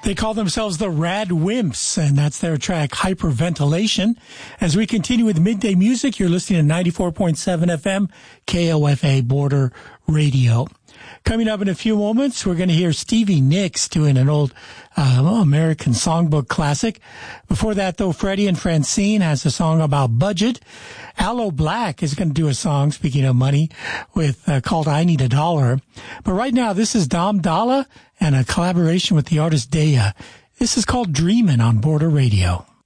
They call themselves the Rad Wimps, and that's their track Hyperventilation. As we continue with Midday Music, you're listening to 94.7 FM, KOFA Border Radio. Coming up in a few moments, we're going to hear Stevie Nicks doing an old American songbook classic. Before that, though, Freddie and Francine has a song about budget. Aloe Black is going to do a song, speaking of money, with called I Need a Dollar. But right now, this is Dom Dalla and a collaboration with the artist Daya. This is called Dreamin' on Border Radio.